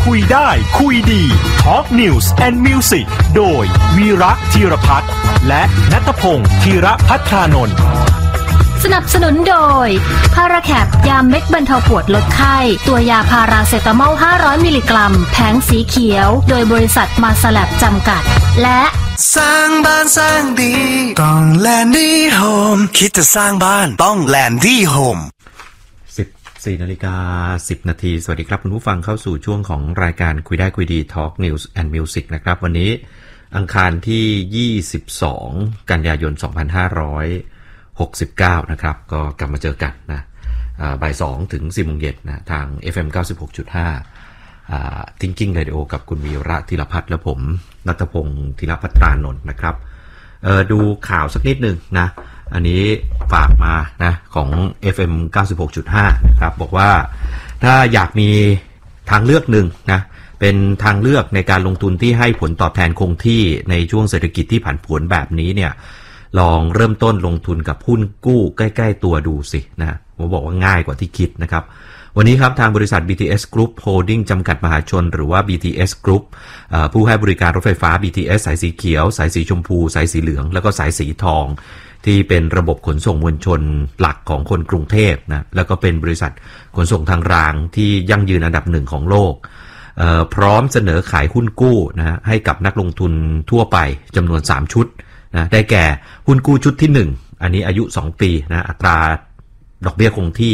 คุยได้คุยดี Talk News and Music โดยวีระธีรพัฒน์และณัฐพงศ์ธีรภัทรานนท์สนับสนุนโดยพาราแคปยาเม็ดบรรเทาปวดลดไข้ตัวยาพาราเซตามอล500มิลลิกรัมแผงสีเขียวโดยบริษัทมาสแลบจำกัดและสร้างบ้านสร้างดีต้องแลนดี้โฮมคิดจะสร้างบ้านต้องแลนดี้โฮม 14:10 นาทีสวัสดีครับคุณผู้ฟังเข้าสู่ช่วงของรายการคุยได้คุยดี Talk News and Music นะครับวันนี้อังคารที่22กันยายน2569นะครับก็กลับมาเจอกันนะบ่าย 2 ถึง 4 โมงเย็นนะทาง FM 96.5 Thinking Radio กับคุณวีระธีรพัฒน์และผมณัฐพงศ์ธีรภัทรานนท์นะครับดูข่าวสักนิดหนึ่งนะอันนี้ฝากมานะของ FM 96.5 นะครับบอกว่าถ้าอยากมีทางเลือกหนึ่งนะเป็นทางเลือกในการลงทุนที่ให้ผลตอบแทนคงที่ในช่วงเศรษฐกิจที่ผันผวนแบบนี้เนี่ยลองเริ่มต้นลงทุนกับหุ้นกู้ใกล้ๆตัวดูสินะผมบอกว่าง่ายกว่าที่คิดนะครับวันนี้ครับทางบริษัท BTS Group Holding จำกัดมหาชนหรือว่า BTS Group ผู้ให้บริการรถไฟฟ้า BTS สายสีเขียวสายสีชมพูสายสีเหลืองแล้วก็สายสีทองที่เป็นระบบขนส่งมวลชนหลักของคนกรุงเทพนะแล้วก็เป็นบริษัทขนส่งทางรางที่ยั่งยืนอันดับหนึ่งของโลกพร้อมเสนอขายหุ้นกู้นะให้กับนักลงทุนทั่วไปจำนวน3ชุดนะได้แก่หุ้นกู้ชุดที่1อันนี้อายุ2ปีนะอัตราดอกเบี้ยคงที่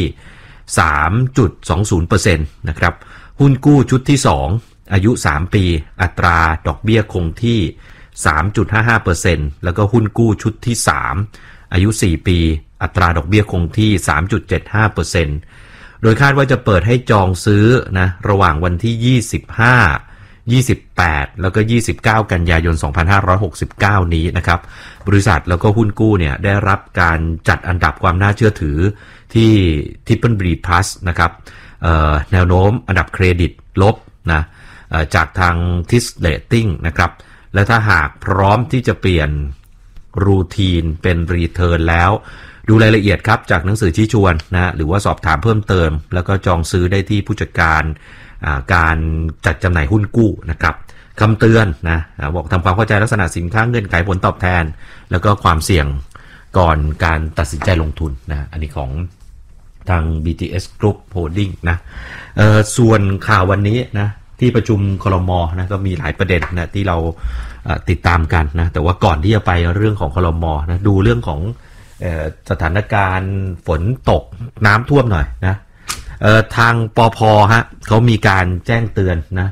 3.20% นะครับหุ้นกู้ชุดที่2อายุ3ปีอัตราดอกเบี้ยคงที่ 3.55% แล้วก็หุ้นกู้ชุดที่3อายุ4ปีอัตราดอกเบี้ยคงที่ 3.75% โดยคาดว่าจะเปิดให้จองซื้อนะระหว่างวันที่25 28แล้วก็29กันยายน2569นี้นะครับบริษัทแล้วก็หุ้นกู้เนี่ยได้รับการจัดอันดับความน่าเชื่อถือที่ Triple B+ นะครับแนวโน้มอันดับเครดิตลบนะจากทาง Fitch Rating นะครับและถ้าหากพร้อมที่จะเปลี่ยนรูทีนเป็นรีเทิร์นแล้วดูรายละเอียดครับจากหนังสือชี้ชวนนะหรือว่าสอบถามเพิ่มเติมแล้วก็จองซื้อได้ที่ผู้จัดการการจัดจำหน่ายหุ้นกู้นะครับคำเตือนนะบอกทำความเข้าใจลักษณะสินค้าเงื่อนไขผลตอบแทนแล้วก็ความเสี่ยงก่อนการตัดสินใจลงทุนนะอันนี้ของทาง BTS Group Holding นะส่วนข่าววันนี้นะที่ประชุมครม.นะก็มีหลายประเด็นนะที่เราติดตามกันนะแต่ว่าก่อนที่จะไปเรื่องของครม.นะดูเรื่องของสถานการณ์ฝนตกน้ำท่วมหน่อยนะทางปภ.ฮะเขามีการแจ้งเตือนนะ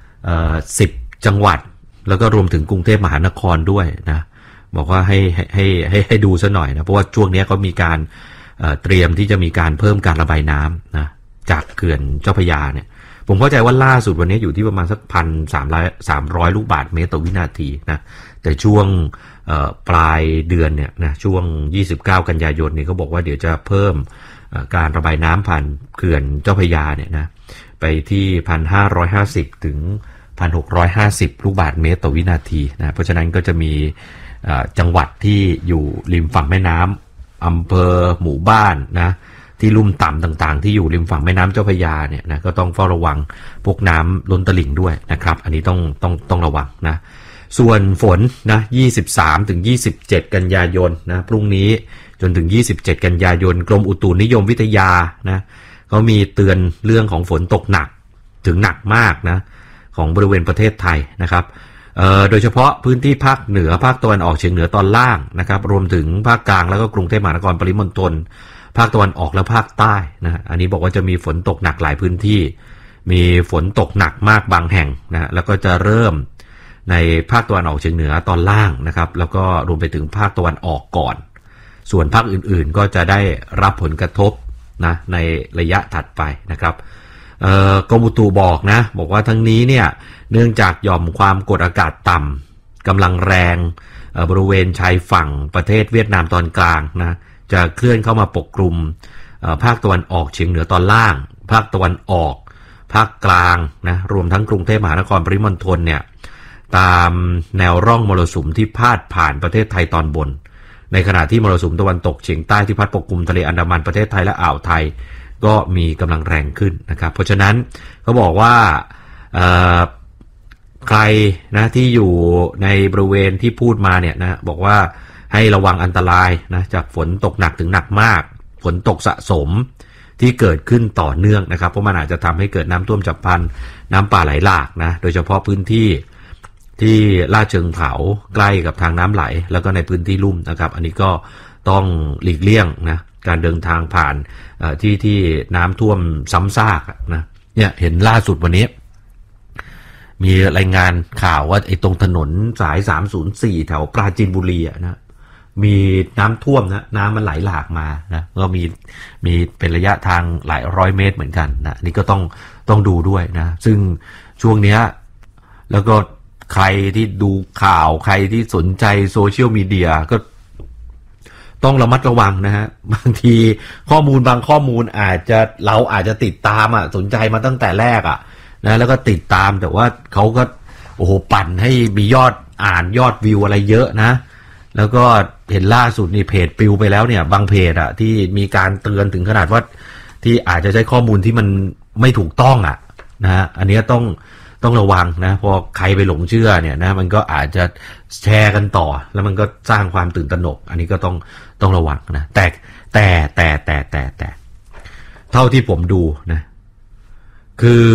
10 จังหวัดแล้วก็รวมถึงกรุงเทพมหานครด้วยนะบอกว่าให้ดูซะหน่อยนะเพราะว่าช่วงนี้เขามีการเตรียมที่จะมีการเพิ่มการระบายน้ำนะจากเขื่อนเจ้าพระยาเนี่ยผมเข้าใจว่าล่าสุดวันนี้อยู่ที่ประมาณสัก 1,300 ลูกบาศก์เมตรต่อวินาทีนะแต่ช่วงปลายเดือนเนี่ยนะช่วง29กันยายนเนี่ยเขาบอกว่าเดี๋ยวจะเพิ่มการระบายน้ำผ่านเขื่อนเจ้าพระยาเนี่ยนะไปที่ 1,550 ถึง 1,650 ลูกบาศก์เมตรต่อวินาทีนะเพราะฉะนั้นก็จะมีจังหวัดที่อยู่ริมฝั่งแม่น้ำอำเภอหมู่บ้านนะที่ลุ่มต่ำต่างๆที่อยู่ริมฝั่งแม่น้ำเจ้าพระยาเนี่ยนะก็ต้องเฝ้าระวังพวกน้ำล้นตลิ่งด้วยนะครับอันนี้ต้องระวังนะส่วนฝนนะ23 ถึง 27 กันยายนนะพรุ่งนี้จนถึง27 กันยายนกรมอุตุนิยมวิทยานะเขามีเตือนเรื่องของฝนตกหนักถึงหนักมากนะของบริเวณประเทศไทยนะครับโดยเฉพาะพื้นที่ภาคเหนือภาคตะวันออกเฉียงเหนือตอนล่างนะครับรวมถึงภาคกลางแล้วก็กรุงเทพมหานครปริมณฑลภาคตะวันออกและภาคใต้นะอันนี้บอกว่าจะมีฝนตกหนักหลายพื้นที่มีฝนตกหนักมากบางแห่งนะแล้วก็จะเริ่มในภาคตะวันออกเฉียงเหนือตอนล่างนะครับแล้วก็รวมไปถึงภาคตะวันออกก่อนส่วนภาคอื่นๆก็จะได้รับผลกระทบนะในระยะถัดไปนะครับกรมอุตุบอกว่าทั้งนี้เนี่ยเนื่องจากหย่อมความกดอากาศต่ำกำลังแรงบริเวณชายฝั่งประเทศเวียดนามตอนกลางนะจะเคลื่อนเข้ามาปกคลุมภาคตะวันออกเฉียงเหนือตอนล่างภาคตะวันออกภาคกลางนะรวมทั้งกรุงเทพมหานครปริมณฑลเนี่ยตามแนวร่องมรสุมที่พาดผ่านประเทศไทยตอนบนในขณะที่มรสุมตะวันตกเฉียงใต้ที่พัดปกคลุมทะเลอันดามันประเทศไทยและอ่าวไทยก็มีกำลังแรงขึ้นนะครับเพราะฉะนั้นเขาบอกว่าใครนะที่อยู่ในบริเวณที่พูดมาเนี่ยนะบอกว่าให้ระวังอันตรายนะจากฝนตกหนักถึงหนักมากฝนตกสะสมที่เกิดขึ้นต่อเนื่องนะครับเพราะมันอาจจะทำให้เกิดน้ำท่วมฉับพลันน้ำป่าไหลหลากนะโดยเฉพาะพื้นที่ที่ลาดเชิงเขาใกล้กับทางน้ำไหลแล้วก็ในพื้นที่ลุ่มนะครับอันนี้ก็ต้องหลีกเลี่ยงนะการเดินทางผ่านที่น้ำท่วมซ้ำซากนะเนี่ยเห็นล่าสุดวันนี้มีรายงานข่าวว่าไอ้ตรงถนนสาย304แถวปราจีนบุรีนะมีน้ำท่วมนะน้ำมันไหลหลากมานะก็มีเป็นระยะทางหลายร้อยเมตรเหมือนกันนะนี่ก็ต้องดูด้วยนะซึ่งช่วงเนี้ยแล้วก็ใครที่ดูข่าวใครที่สนใจโซเชียลมีเดียก็ต้องระมัดระวังนะฮะบางทีข้อมูลบางข้อมูลเราอาจจะติดตามสนใจมาตั้งแต่แรกนะแล้วก็ติดตามแต่ว่าเขาก็โอ้โหปั่นให้มียอดอ่านยอดวิวอะไรเยอะนะแล้วก็เห็นล่าสุดนี่เพจปิวไปแล้วเนี่ยบางเพจที่มีการเตือนถึงขนาดว่าที่อาจจะใช้ข้อมูลที่มันไม่ถูกต้องนะฮะอันนี้ต้องระวังนะพอใครไปหลงเชื่อเนี่ยนะมันก็อาจจะแชร์กันต่อแล้วมันก็สร้างความตื่นตระหนกอันนี้ก็ต้องระวังนะแต่เท่าที่ผมดูนะคือ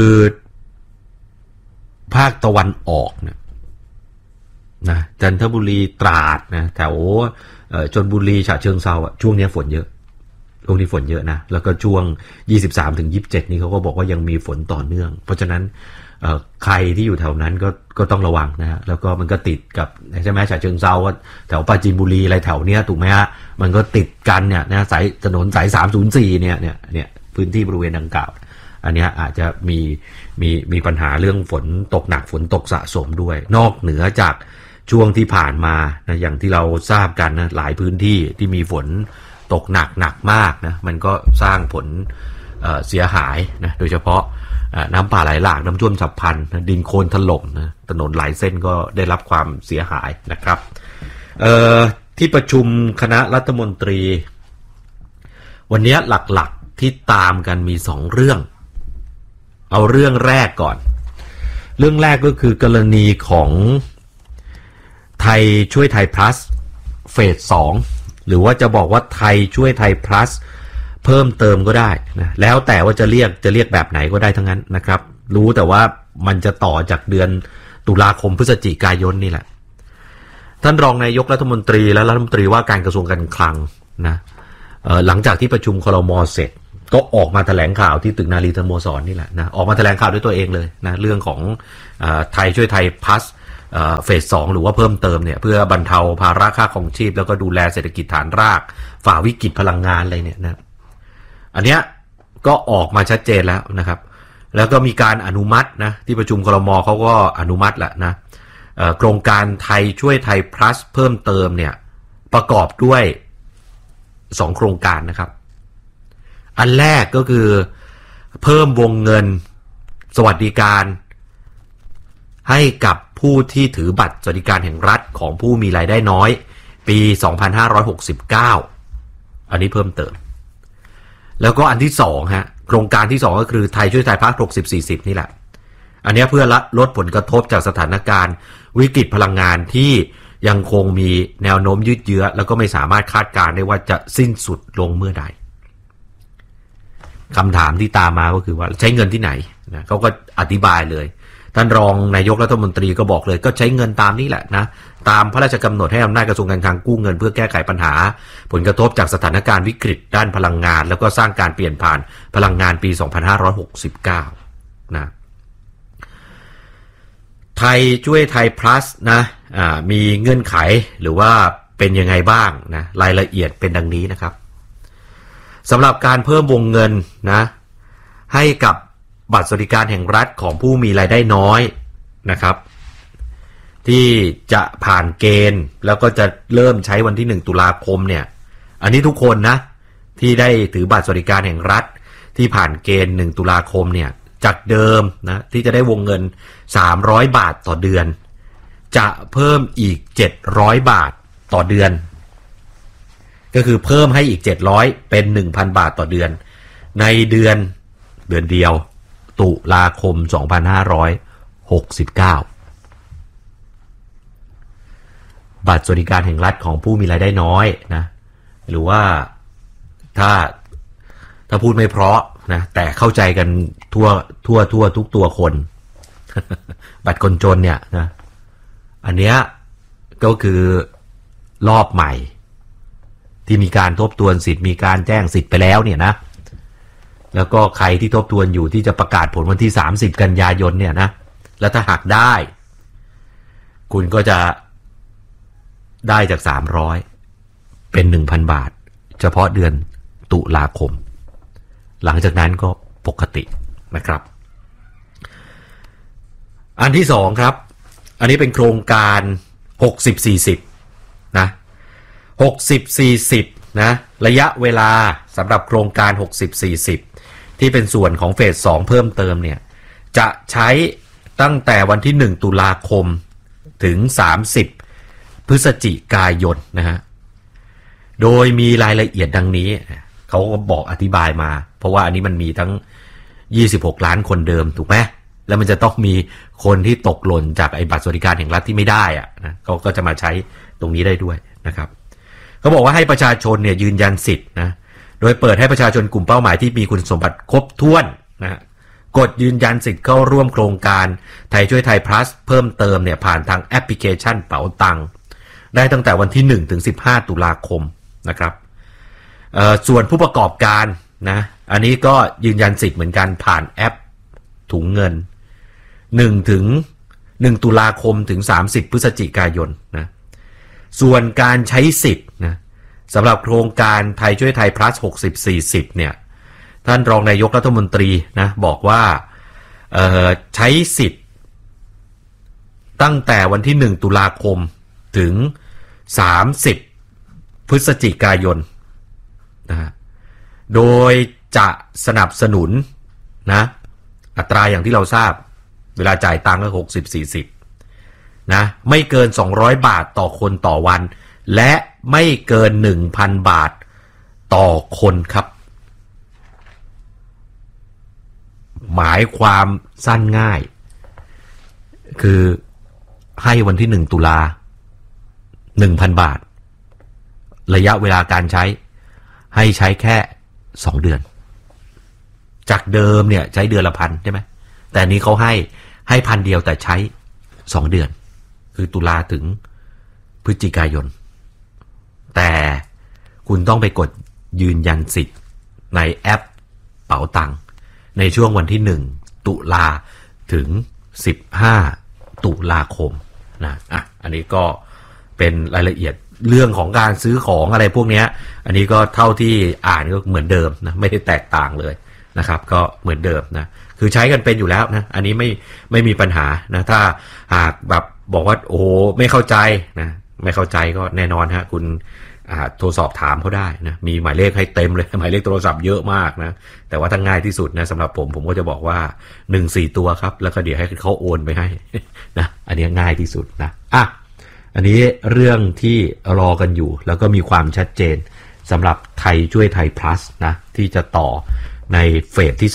ภาคตะวันออกเนี่ยนะจันทบุรีตราดนะแถวชลบุรีฉะเชิงเทราช่วงนี้ฝนเยอะช่วงนี้ฝนเยอะนะแล้วก็ช่วง 23-27 นี้เขาก็บอกว่ายังมีฝนต่อเนื่องเพราะฉะนั้นใครที่อยู่แถวนั้นก็ต้องระวังนะฮะแล้วก็มันก็ติดกับใช่ไหมฉะเชิงเทราแถวปราจีนบุรีอะไรแถวเนี้ยถูกไหมฮะมันก็ติดกันเนี่ยนะสายถนนสาย304เนี่ยพื้นที่บริเวณดังกล่าวอันนี้อาจจะมีปัญหาเรื่องฝนตกหนักฝนตกสะสมด้วยนอกเหนือจากช่วงที่ผ่านมานะอย่างที่เราทราบกันนะหลายพื้นที่ที่มีฝนตกหนักมากนะมันก็สร้างผลเสียหายนะโดยเฉพาะน้ำป่าไหลหลากน้ำท่วมฉับพลันดินโคลนถล่มนะถนนหลายเส้นก็ได้รับความเสียหายนะครับที่ประชุมคณะรัฐมนตรีวันนี้หลักๆที่ตามกันมี2เรื่องเอาเรื่องแรกก่อนเรื่องแรกก็คือกรณีของไทยช่วยไทย plus เฟส 2หรือว่าจะบอกว่าไทยช่วยไทย plus เพิ่มเติมก็ได้นะแล้วแต่ว่าจะเรียกแบบไหนก็ได้ทั้งนั้นนะครับรู้แต่ว่ามันจะต่อจากเดือนตุลาคมพฤศจิกายนนี่แหละท่านรองนายกรัฐมนตรีและรัฐมนตรีว่าการกระทรวงการคลังนะหลังจากที่ประชุมครม.เสร็จก็ออกมาแถลงข่าวที่ตึกนารีสโมสรนี่แหละนะออกมาแถลงข่าวด้วยตัวเองเลยนะเรื่องของไทยช่วยไทย plus เฟส 2หรือว่าเพิ่มเติมเนี่ยเพื่อบรรเทาภาระค่าครองชีพแล้วก็ดูแลเศรษฐกิจฐานรากฝ่าวิกฤตพลังงานอะไรเนี่ยนะอันเนี้ยก็ออกมาชัดเจนแล้วนะครับแล้วก็มีการอนุมัตินะที่ประชุมครม.เขาก็อนุมัติแหละนะโครงการไทยช่วยไทย plus เพิ่มเติมเนี่ยประกอบด้วย2โครงการนะครับอันแรกก็คือเพิ่มวงเงินสวัสดิการให้กับผู้ที่ถือบัตรสวัสดิการแห่งรัฐของผู้มีรายได้น้อยปี 2569 อันนี้เพิ่มเติมแล้วก็อันที่2ฮะโครงการที่2ก็คือไทยช่วยไทยภาค 60-40 นี่แหละอันนี้เพื่อลดผลกระทบจากสถานการณ์วิกฤตพลังงานที่ยังคงมีแนวโน้มยืดเยื้อแล้วก็ไม่สามารถคาดการณ์ได้ว่าจะสิ้นสุดลงเมื่อใดคำถามที่ตามมาก็คือว่าใช้เงินที่ไหนนะเขาก็อธิบายเลยท่านรองนายกรัฐมนตรีก็บอกเลยก็ใช้เงินตามนี้แหละนะตามพระราชกำหนดให้อำนาจกระทรวงการคลังกู้เงินเพื่อแก้ไขปัญหาผลกระทบจากสถานการณ์วิกฤตด้านพลังงานแล้วก็สร้างการเปลี่ยนผ่านพลังงานปี 2569 นะไทยช่วยไทย plus นะมีเงื่อนไขหรือว่าเป็นยังไงบ้างนะรายละเอียดเป็นดังนี้นะครับสำหรับการเพิ่มวงเงินนะให้กับบัตรสวัสดิการแห่งรัฐของผู้มีรายได้น้อยนะครับที่จะผ่านเกณฑ์แล้วก็จะเริ่มใช้วันที่1ตุลาคมเนี่ยอันนี้ทุกคนนะที่ได้ถือบัตรสวัสดิการแห่งรัฐที่ผ่านเกณฑ์1ตุลาคมเนี่ยจากเดิมนะที่จะได้วงเงิน300บาทต่อเดือนจะเพิ่มอีก700บาทต่อเดือนก็คือเพิ่มให้อีก700เป็น 1,000 บาทต่อเดือนในเดือนเดียวตุลาคมบัตรสวัสดิการแห่งรัฐของผู้มีรายได้น้อยนะหรือว่าถ้าพูดไม่เพราะนะแต่เข้าใจกันทั่วทุกตัวคน บัตรคนจนเนี่ยนะอันเนี้ยก็คือรอบใหม่ที่มีการทบทวนสิทธิ์มีการแจ้งสิทธิ์ไปแล้วเนี่ยนะแล้วก็ใครที่ทบทวนอยู่ที่จะประกาศผลวันที่30กันยายนเนี่ยนะแล้วถ้าหักได้คุณก็จะได้จาก300เป็น 1,000 บาทเฉพาะเดือนตุลาคมหลังจากนั้นก็ปกตินะครับอันที่2ครับอันนี้เป็นโครงการ60-40นะ60-40นะระยะเวลาสำหรับโครงการ60-40ที่เป็นส่วนของเฟส2เพิ่มเติมเนี่ยจะใช้ตั้งแต่วันที่1ตุลาคมถึง30พฤศจิกายนนะฮะโดยมีรายละเอียดดังนี้เขาก็บอกอธิบายมาเพราะว่าอันนี้มันมีทั้ง26ล้านคนเดิมถูกไหมแล้วมันจะต้องมีคนที่ตกหล่นจากไอ้บัตรสวัสดิการแห่งรัฐที่ไม่ได้อะนะเขาก็จะมาใช้ตรงนี้ได้ด้วยนะครับเขาบอกว่าให้ประชาชนเนี่ยยืนยันสิทธิ์นะโดยเปิดให้ประชาชนกลุ่มเป้าหมายที่มีคุณสมบัติครบถ้วนนะกดยืนยันสิทธิ์เข้าร่วมโครงการไทยช่วยไทย plus เพิ่มเติมเนี่ยผ่านทางแอปพลิเคชันเป๋าตังได้ตั้งแต่วันที่1ถึง15ตุลาคมนะครับส่วนผู้ประกอบการนะอันนี้ก็ยืนยันสิทธิ์เหมือนกันผ่านแอปถุงเงิน1ตุลาคมถึง30พฤศจิกายนนะส่วนการใช้สิทธิ์นะสำหรับโครงการไทยช่วยไทย plus 60-40เนี่ยท่านรองนายกรัฐมนตรีนะบอกว่าใช้สิทธิ์ตั้งแต่วันที่1ตุลาคมถึง30พฤศจิกายนนะโดยจะสนับสนุนนะอัตราอย่างที่เราทราบเวลาจ่ายตังค์ก็60-40นะไม่เกิน200บาทต่อคนต่อวันและไม่เกิน 1,000 บาทต่อคนครับหมายความสั้นง่ายคือให้วันที่1ตุลา 1,000 บาทระยะเวลาการใช้ให้ใช้แค่2เดือนจากเดิมเนี่ยใช้เดือนละ1,000ใช่ไหมแต่นี้เขาให้1,000เดียวแต่ใช้2เดือนคือตุลาถึงพฤศจิกายนแต่คุณต้องไปกดยืนยันสิทธิ์ในแอปเป๋าตังในช่วงวันที่1ตุลาถึง15ตุลาคมนะอันนี้ก็เป็นรายละเอียดเรื่องของการซื้อของอะไรพวกนี้อันนี้ก็เท่าที่อ่านก็เหมือนเดิมนะไม่ได้แตกต่างเลยนะครับก็เหมือนเดิมนะคือใช้กันเป็นอยู่แล้วนะอันนี้ไม่มีปัญหานะถ้าหากแบบบอกว่าโอ้ไม่เข้าใจนะไม่เข้าใจก็แน่นอนฮะคุณโทรสอบถามเขาได้นะมีหมายเลขให้เต็มเลยหมายเลขโทรศัพท์เยอะมากนะแต่ว่าถ้าง่ายที่สุดนะสำหรับผมก็จะบอกว่า14ตัวครับแล้วก็เดี๋ยวให้เขาโอนไปให้นะอันนี้ง่ายที่สุดนะอันนี้เรื่องที่รอกันอยู่แล้วก็มีความชัดเจนสำหรับไทยช่วยไทย plus นะที่จะต่อในเฟสที่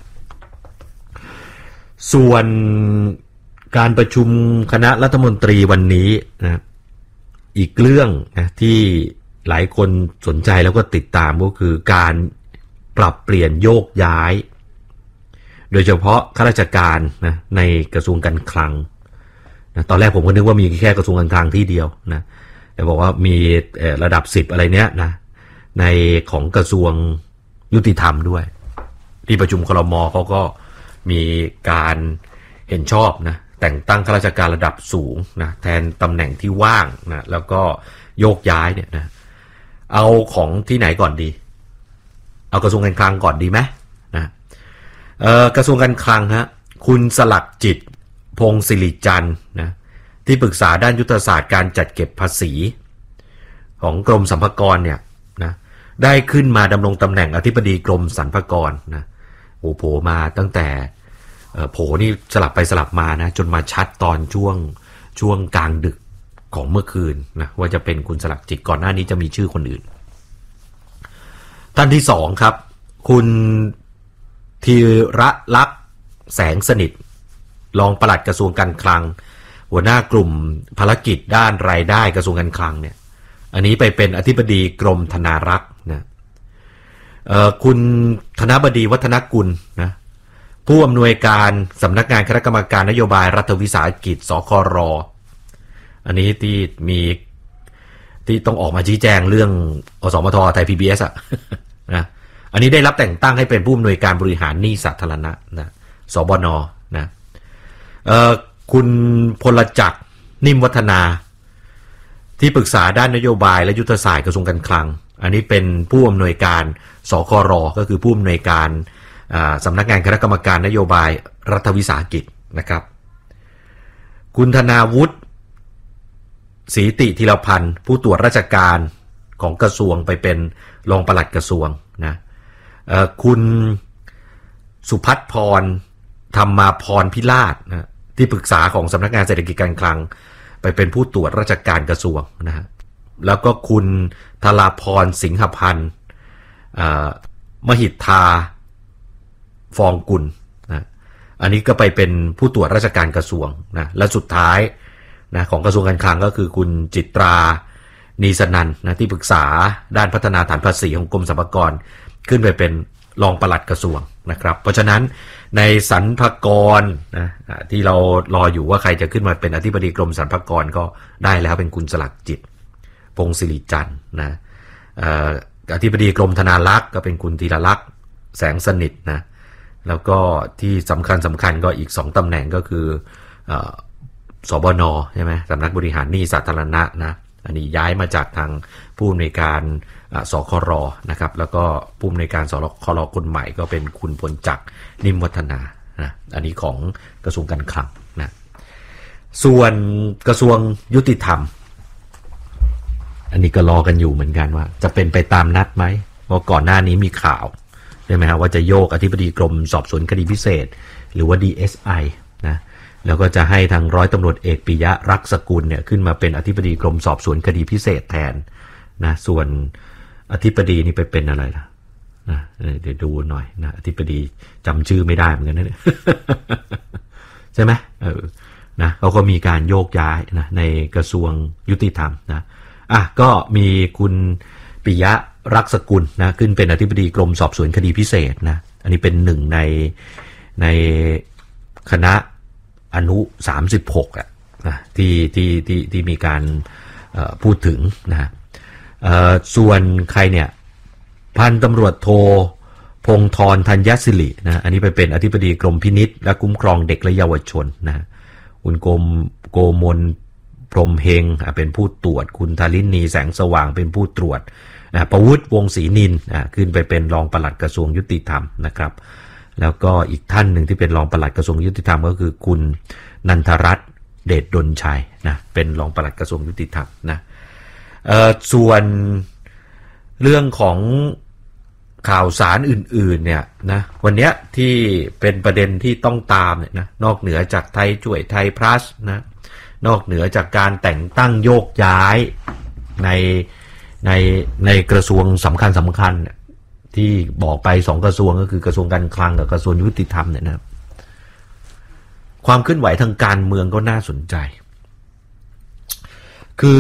2ส่วนการประชุมคณะรัฐมนตรีวันนี้นะอีกเรื่องนะที่หลายคนสนใจแล้วก็ติดตามก็คือการปรับเปลี่ยนโยกย้ายโดยเฉพาะข้าราชการนะในกระทรวงการคลังนะตอนแรกผมก็นึกว่ามีแค่กระทรวงการคลังที่เดียวนะแต่บอกว่ามีระดับ10อะไรเนี้ยนะในของกระทรวงยุติธรรมด้วยที่ประชุมครม.เขาก็มีการเห็นชอบนะแต่งตั้งข้าราชการระดับสูงนะแทนตำแหน่งที่ว่างนะแล้วก็โยกย้ายเนี่ยนะเอาของที่ไหนก่อนดีเอากระทรวงการคลังก่อนดีไหมนะกระทรวงการคลังฮะคุณสลักจิตพงศิริจันทร์นะที่ปรึกษาด้านยุทธศาสตร์การจัดเก็บภาษีของกรมสรรพากรเนี่ยนะได้ขึ้นมาดำรงตำแหน่งอธิบดีกรมสรรพากรนะโอ้โผมาตั้งแต่โผนี่สลับไปสลับมานะจนมาชัดตอนช่วงกลางดึกของเมื่อคืนนะว่าจะเป็นคุณสลักจิตก่อนหน้านี้จะมีชื่อคนอื่นท่านที่2ครับคุณธีรลักษณ์แสงสนิทรองปลัดกระทรวงการคลังหัวหน้ากลุ่มภารกิจด้านรายได้กระทรวงการคลังเนี่ยอันนี้ไปเป็นอธิบดีกรมธนารักษ์นะคุณธนบดีวัฒนกุลนะผู้อำนวยการสำนักงานคณะกรรมการนโยบายรัฐวิสาหกิจสคร.อันนี้ที่ต้องออกมาชี้แจงเรื่องอสมทไทย PBS อ่ะนะอันนี้ได้รับแต่งตั้งให้เป็นผู้อำนวยการบริหารหนี้สาธารณะนะสบน.นะคุณพลจักรนิ่มวัฒนาที่ปรึกษาด้านนโยบายและยุทธศาสตร์กระทรวงการคลังอันนี้เป็นผู้อำนวยการสคร.ก็คือผู้อำนวยการสำนักงานคณะกรรมการนโยบายรัฐวิสาหกิจนะครับคุณธนาวุฒิศรีติธีรพันธ์ผู้ตรวจราชการของกระทรวงไปเป็นรองปลัดกระทรวงนะคุณสุพัฒน์พรธรรมาพรพิราชนะที่ปรึกษาของสำนักงานเศรษฐกิจการคลังไปเป็นผู้ตรวจราชการกระทรวงนะฮะแล้วก็คุณธราพรสิงหพันธ์มหิทธาฟองกุลนะอันนี้ก็ไปเป็นผู้ตรวจราชการกระทรวงนะและสุดท้ายนะของกระทรวงการคลังก็คือคุณจิตรานีสนันนะที่ปรึกษาด้านพัฒนาฐานภาษีของกรมสรรพากรขึ้นไปเป็นรองปลัดกระทรวงนะครับเพราะฉะนั้นในสรรพากรนะที่เรารออยู่ว่าใครจะขึ้นมาเป็นอธิบดีกรมสรรพากรก็ได้แล้วเป็นคุณสลักจิตพงศิริจันทร์นะอธิบดีกรมธนารักษ์ก็เป็นคุณธีรลักษณ์แสงสนิทนะแล้วก็ที่สำคัญก็อีก2ตำแหน่งก็คือสบน.ใช่ไหมสำนักบริหารหนี้สาธารณะนะอันนี้ย้ายมาจากทางผู้อำนวยการสคร.นะครับแล้วก็ผู้อำนวยการสคร.คนใหม่ก็เป็นคุณพลจักรนิ่มวัฒนานะอันนี้ของกระทรวงการคลังนะส่วนกระทรวงยุติธรรมอันนี้ก็รอกันอยู่เหมือนกันว่าจะเป็นไปตามนัดไหมเพราะก่อนหน้านี้มีข่าวใช่ไหมครับว่าจะโยกอธิบดีกรมสอบสวนคดีพิเศษหรือว่า DSI นะแล้วก็จะให้ทางร้อยตำรวจเอกปิยะรักษกุลเนี่ยขึ้นมาเป็นอธิบดีกรมสอบสวนคดีพิเศษแทนนะส่วนอธิบดีนี่ไปเป็นอะไรล่ะนะเดี๋ยวดูหน่อยนะอธิบดีจำชื่อไม่ได้เหมือนกันนะ ใช่ไหมนะเขาก็มีการโยกย้ายนะในกระทรวงยุติธรรมนะก็มีคุณปิยะรักษกุลนะขึ้นเป็นอธิบดีกรมสอบสวนคดีพิเศษนะอันนี้เป็นหนึ่งในคณะอนุ36นะที่มีการพูดถึงนะส่วนใครเนี่ยพันตำรวจโทพงธรธัญศิรินะอันนี้ไปเป็นอธิบดีกรมพินิจและคุ้มครองเด็กและเยาวชนนะคุณโกมลพรหมเฮงเป็นผู้ตรวจคุณธารินีแสงสว่างเป็นผู้ตรวจประวุฒิวงศ์ศรีนินขึ้นไปเป็นรองปลัดกระทรวงยุติธรรมนะครับแล้วก็อีกท่านหนึ่งที่เป็นรองปลัดกระทรวงยุติธรรมก็คือคุณนันทรัตน์เดชดลชัยนะเป็นรองปลัดกระทรวงยุติธรรมนะส่วนเรื่องของข่าวสารอื่นๆเนี่ยนะวันนี้ที่เป็นประเด็นที่ต้องตามเนี่ยนะนอกเหนือจากไทยช่วยไทยพลัสนะนอกเหนือจากการแต่งตั้งโยกย้ายในกระทรวงสำคัญที่บอกไป2กระทรวงก็คือกระทรวงการคลังกับกระทรวงยุติธรรมเนี่ยนะความเคลื่อนไหวทางการเมืองก็น่าสนใจคือ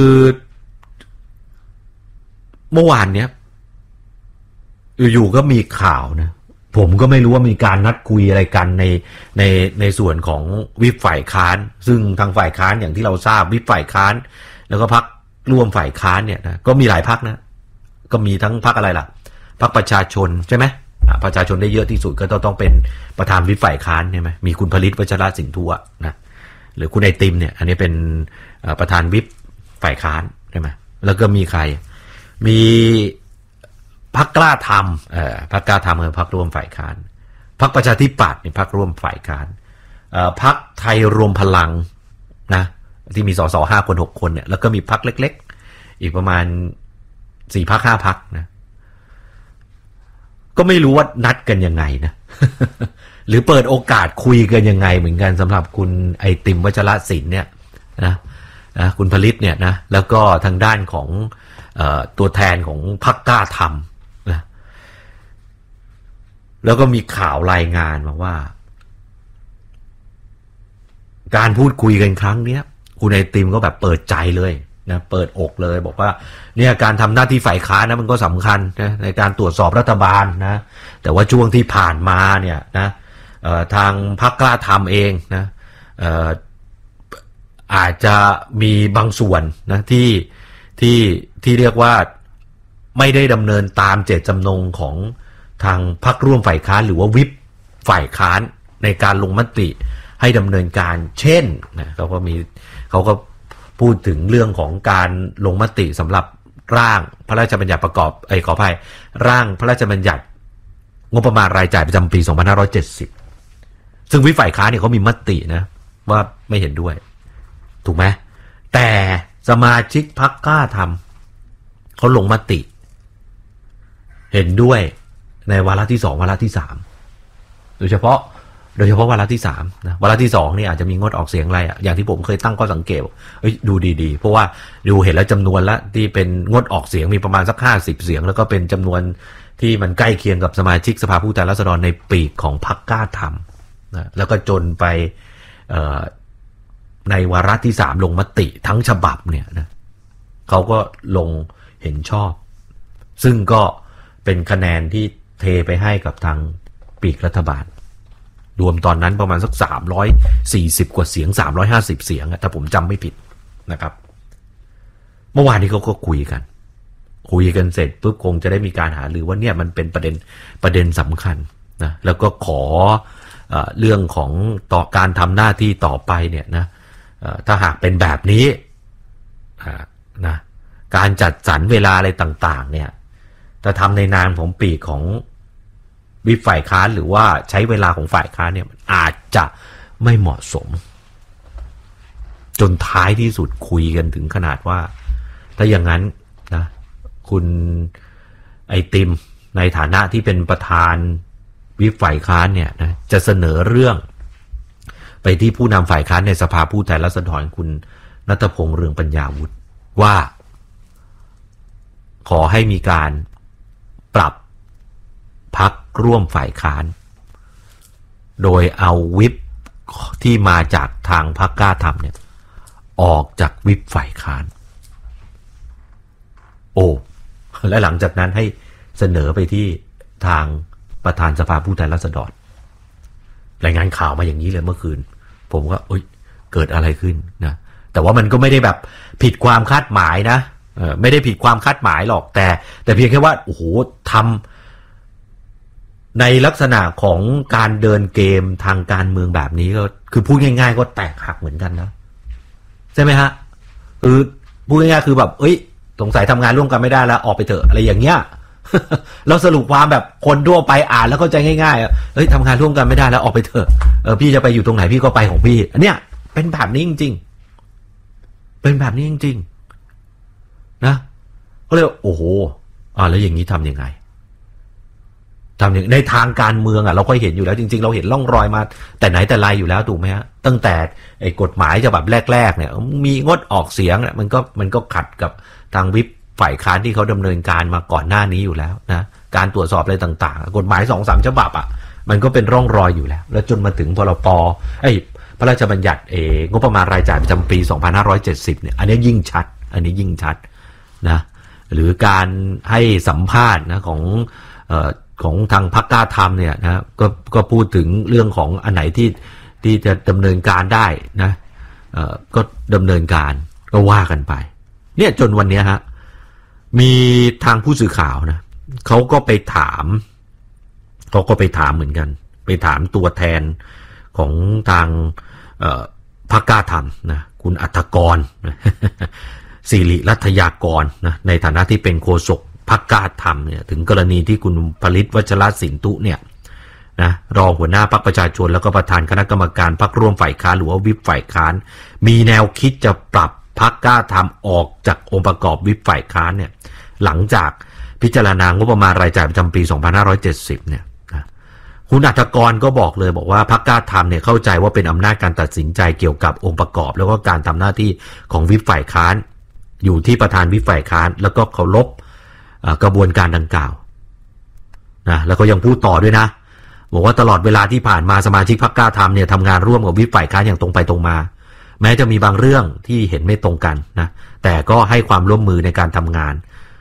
เมื่อวานเนี้ยอยู่ๆก็มีข่าวนะผมก็ไม่รู้ว่ามีการนัดคุยอะไรกันในส่วนของวิปฝ่ายค้านซึ่งทางฝ่ายค้านอย่างที่เราทราบวิปฝ่ายค้านแล้วก็พรรคร่วมฝ่ายค้านเนี่ยนะก็มีหลายพรรคนะก็มีทั้งพรรคอะไรล่ะพรรคประชาชนใช่ไหมประชาชนได้เยอะที่สุดก็ต้องเป็นประธานวิปฝ่ายค้านใช่ไหมมีคุณผลิตวัชรสินธุนะหรือคุณไอติมเนี่ยอันนี้เป็นประธานวิปฝ่ายค้านใช่ไหมแล้วก็มีใครมีพรรคกล้าทำพรรคกล้าทำคือพรรคร่วมฝ่ายค้านพรรคประชาธิปัตย์นี่พรรคร่วมฝ่ายค้านพรรคไทยรวมพลังนะที่มีสส5 คน 6 คนเนี่ยแล้วก็มีพรรคเล็กๆอีกประมาณ4 พรรค 5 พรรคนะก็ไม่รู้ว่านัดกันยังไงนะ หรือเปิดโอกาสคุยกันยังไงเหมือนกันสำหรับคุณไอติมวัชรศิลป์เนี่ยนะคุณผลิตเนี่ยนะแล้วก็ทางด้านของตัวแทนของพรรคกล้าทำนะแล้วก็มีข่าวรายงานมาว่าการพูดคุยกันครั้งเนี้ยคุณไอติมก็แบบเปิดใจเลยนะเปิดอกเลยบอกว่าเนี่ยการทำหน้าที่ฝ่ายค้านนะมันก็สำคัญนะในการตรวจสอบรัฐบาลนะแต่ว่าช่วงที่ผ่านมาเนี่ยนะทางพรรคกล้าทำเองนะอาจจะมีบางส่วนนะที่เรียกว่าไม่ได้ดำเนินตามเจตจำนงของทางพรรคร่วมฝ่ายค้านหรือว่าวิปฝ่ายค้านในการลงมติให้ดำเนินการเช่นนะเขาก็พูดถึงเรื่องของการลงมติสำหรับร่างพระราชบัญญัติประกอบขออภัยร่างพระราชบัญญัติงบประมาณรายจ่ายประจำปี2570ซึ่งวิปฝ่ายค้านเนี่ยเขามีมตินะว่าไม่เห็นด้วยถูกไหมแต่สมาชิกพรรคกล้าทำเขาลงมติเห็นด้วยในวาระที่2วาระที่3โดยเฉพาะวาระที่3นะวาระที่2นี่อาจจะมีงดออกเสียงอะไรอย่างที่ผมเคยตั้งข้อสังเกตดูดีๆเพราะว่าดูเห็นแล้วจำนวนละที่เป็นงดออกเสียงมีประมาณสัก50เสียงแล้วก็เป็นจำนวนที่มันใกล้เคียงกับสมาชิกสภาผู้แทนราษฎรในปีกของพรรคกล้าทำนะแล้วก็จนไปในวาระที่3ลงมติทั้งฉบับเนี่ยนะเขาก็ลงเห็นชอบซึ่งก็เป็นคะแนนที่เทไปให้กับทางปีกรัฐบาลรวมตอนนั้นประมาณสัก340กว่าเสียง350เสียงถ้าผมจำไม่ผิดนะครับเมื่อวานนี้เขาก็คุยกันเสร็จปุ๊บคงจะได้มีการหารือว่าเนี่ยมันเป็นประเด็นสำคัญนะแล้วก็ขอเรื่องของต่อการทำหน้าที่ต่อไปเนี่ยนะถ้าหากเป็นแบบนี้นะการจัดสรรเวลาอะไรต่างๆเนี่ยถ้าทำในนามของปีกของวิปฝ่ายค้านหรือว่าใช้เวลาของฝ่ายค้านเนี่ยมันอาจจะไม่เหมาะสมจนท้ายที่สุดคุยกันถึงขนาดว่าถ้าอย่างนั้นนะคุณไอติมในฐานะที่เป็นประธานวิปฝ่ายค้านเนี่ยนะจะเสนอเรื่องไปที่ผู้นำฝ่ายค้านในสภาผู้แทนราษฎรคุณณัฐพงษ์เรืองปัญญาวุฒิว่าขอให้มีการปรับพรรคร่วมฝ่ายค้านโดยเอาวิปที่มาจากทางพรรคกล้าทำเนี่ยออกจากวิปฝ่ายค้านและหลังจากนั้นให้เสนอไปที่ทางประธานสภาผู้แทนราษฎรรายงานข่าวมาอย่างนี้เลยเมื่อคืนผมก็เกิดอะไรขึ้นนะแต่ว่ามันก็ไม่ได้แบบผิดความคาดหมายนะไม่ได้ผิดความคาดหมายหรอกแต่เพียงแค่ว่าโอ้โหทำในลักษณะของการเดินเกมทางการเมืองแบบนี้ก็คือพูดง่ายๆก็แตกหักเหมือนกันนะใช่ไหมฮะคือพูดง่ายๆคือแบบสงสัยทำงานร่วมกันไม่ได้แล้วออกไปเถอะอะไรอย่างเงี้ย เราสรุปความแบบคนทั่วไปอ่านแล้วเข้าใจง่ายๆทำงานร่วมกันไม่ได้แล้วออกไปเถอะพี่จะไปอยู่ตรงไหนพี่ก็ไปของพี่อันเนี้ยเป็นแบบนี้จริงๆเป็นแบบนี้จริงๆนะก็เลยโอ้โหแล้วอย่างนี้ทำยังไงในทางการเมืองเราก็เห็นอยู่แล้วจริงๆเราเห็นร่องรอยมาแต่ไหนแต่ไรอยู่แล้วถูกไหมฮะตั้งแต่ไอ้กฎหมายฉบับแรกๆเนี่ยมีงดออกเสียงเนี่ยมันก็ขัดกับทางวิปฝ่ายค้านที่เขาดำเนินการมาก่อนหน้านี้อยู่แล้วนะการตรวจสอบอะไรต่างๆกฎหมาย 2-3 ฉบับมันก็เป็นร่องรอยอยู่แล้วจนมาถึงพรบพระราชบัญญัติงบประมาณรายจ่ายประจำปี2570เนี่ยอันนี้ยิ่งชัดนะหรือการให้สัมภาษณ์นะของทางพรรคกล้าทำเนี่ยนะก็พูดถึงเรื่องของอันไหนที่จะดำเนินการได้นะก็ดำเนินการก็ว่ากันไปเนี่ยจนวันนี้ฮะมีทางผู้สื่อข่าวนะเขาก็ไปถามเหมือนกันไปถามตัวแทนของทางพรรคกล้าทำนะคุณอัฐกรศิริรัตยากรนะในฐานะที่เป็นโฆษกพรรคกล้าทำเนี่ยถึงกรณีที่คุณผลิตวัชรสินตุเนี่ยนะรองหัวหน้าพรรคประชาชนแล้วก็ประธานคณะกรรมการพรรคร่วมฝ่ายค้านหรือว่าวิปฝ่ายค้านมีแนวคิดจะปรับพรรคกล้าทำออกจากองค์ประกอบวิปฝ่ายค้านเนี่ยหลังจากพิจารณางบประมาณรายจ่ายประจำปี2570เนี่ยนะคุณอัฐกรก็บอกว่าพรรคกล้าทำเนี่ยเข้าใจว่าเป็นอำนาจการตัดสินใจเกี่ยวกับองค์ประกอบแล้วก็การทำหน้าที่ของวิปฝ่ายค้านอยู่ที่ประธานวิปฝ่ายค้านแล้วก็เคารพกระบวนการดังกล่าวนะแล้วก็ยังพูดต่อด้วยนะบอกว่าตลอดเวลาที่ผ่านมาสมาชิกพรรคกล้าทำเนี่ยทำงานร่วมกับวิปฝ่ายค้านอย่างตรงไปตรงมาแม้จะมีบางเรื่องที่เห็นไม่ตรงกันนะแต่ก็ให้ความร่วมมือในการทำงาน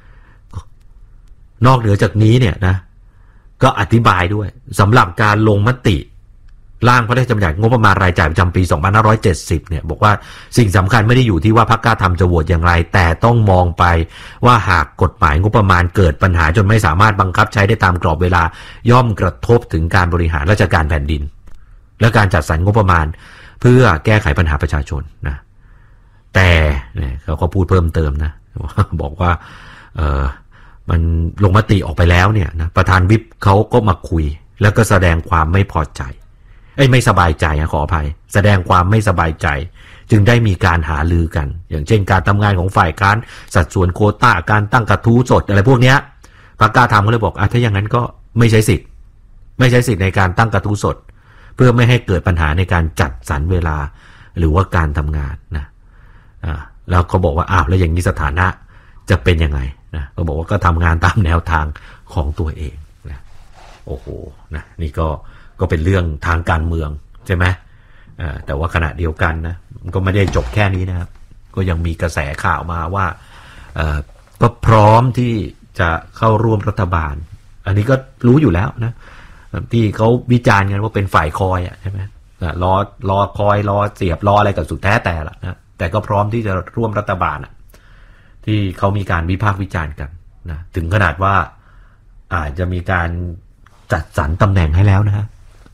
นอกเหนือจากนี้เนี่ยนะก็อธิบายด้วยสำหรับการลงมติร่างพระราชบัญญัติงบประมาณรายจ่ายประจำปี2570เนี่ยบอกว่าสิ่งสำคัญไม่ได้อยู่ที่ว่าพรรคกล้าทำจะโหวตอย่างไรแต่ต้องมองไปว่าหากกฎหมายงบประมาณเกิดปัญหาจนไม่สามารถบังคับใช้ได้ตามกรอบเวลาย่อมกระทบถึงการบริหารราชการแผ่นดินและการจัดสรรงบประมาณเพื่อแก้ไขปัญหาประชาชนนะแต่เนี่ยเขาก็พูดเพิ่มเติมนะบอกว่ามันลงมติออกไปแล้วเนี่ยนะประธานวิปเขาก็มาคุยแล้วก็แสดงความไม่พอใจไม่สบายใจขออภัยแสดงความไม่สบายใจจึงได้มีการหารือกันอย่างเช่นการทำงานของฝ่ายค้านสัดส่วนโควต้าการตั้งกระทู้สดอะไรพวกเนี้ยพรรคกล้าทำก็เลยบอกถ้าอย่างนั้นก็ไม่ใช้สิทธิ์ในการตั้งกระทู้สดเพื่อไม่ให้เกิดปัญหาในการจัดสรรเวลาหรือว่าการทำงานนะแล้วเขาบอกว่าแล้วอย่างนี้สถานะจะเป็นยังไงนะเขาบอกว่าก็ทำงานตามแนวทางของตัวเองนะโอ้โหนะนี่ก็เป็นเรื่องทางการเมืองใช่ไหมแต่ว่าขณะเดียวกันนะมันก็ไม่ได้จบแค่นี้นะครับก็ยังมีกระแสข่าวมาว่าก็พร้อมที่จะเข้าร่วมรัฐบาลอันนี้ก็รู้อยู่แล้วนะที่เขาวิจารณ์กันว่าเป็นฝ่ายคอยใช่ไหมรอคอยรอเสียบรออะไรกับสุดแท้แต่ละนะแต่ก็พร้อมที่จะร่วมรัฐบาลที่เขามีการวิพากษ์วิจารณ์กันนะถึงขนาดว่าอาจจะมีการจัดสรรตำแหน่งให้แล้วนะ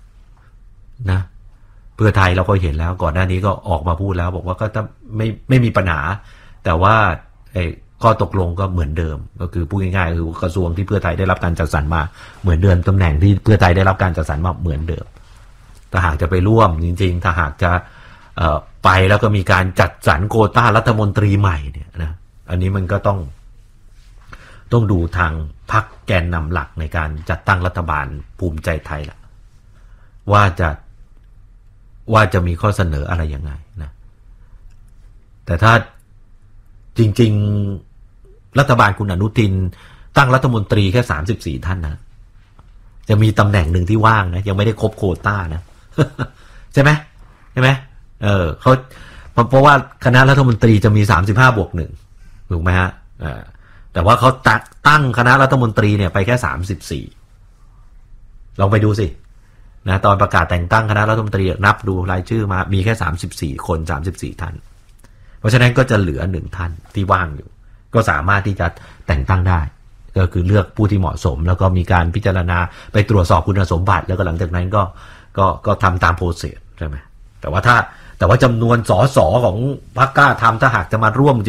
เพื่อไทยเราก็เห็นแล้วก่อนหน้านี้ก็ออกมาพูดแล้วบอกว่าก็ไม่มีปัญหาแต่ว่าข้อตกลงก็เหมือนเดิมก็คือพูดง่ายๆคือกระทรวงที่เพื่อไทยได้รับการจัดสรรมาเหมือนเดิมตำแหน่งที่เพื่อไทยได้รับการจัดสรรมาเหมือนเดิมถ้าหากจะไปร่วมจริงๆถ้าหากจะไปแล้วก็มีการจัดสรรโควต้ารัฐมนตรีใหม่เนี่ยนะอันนี้มันก็ต้องดูทางพรรคแกนนำหลักในการจัดตั้งรัฐบาลภูมิใจไทยละว่าจะมีข้อเสนออะไรยังไงนะแต่ถ้าจริงๆรัฐบาลคุณอนุทินตั้งรัฐมนตรีแค่34ท่านนะจะมีตำแหน่งหนึ่งที่ว่างนะยังไม่ได้ครบโควต้านะ ใช่ไหมเขาเพราะว่าคณะรัฐมนตรีจะมี35+1ถูกไหมฮะแต่ว่าเขาตั้งคณะรัฐมนตรีเนี่ยไปแค่34ลองไปดูสินะตอนประกาศแต่งตั้งคณะรัฐมนตรีนับดูรายชื่อมามีแค่34คน34ท่านเพราะฉะนั้นก็จะเหลือ1ท่านที่ว่างอยู่ก็สามารถที่จะแต่งตั้งได้ก็คือเลือกผู้ที่เหมาะสมแล้วก็มีการพิจารณาไปตรวจสอบคุณสมบัติแล้วก็หลังจากนั้นก็ทำตามโปรเซสใช่ไหมแต่ว่าจำนวนสสของพรรคกล้าทำถ้าหากจะมาร่วมจ